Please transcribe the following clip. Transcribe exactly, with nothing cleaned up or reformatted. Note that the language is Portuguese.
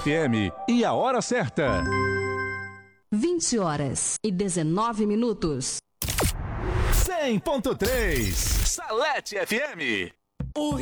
F M e a hora certa. vinte horas e dezenove minutos. cem ponto três Salete F M. O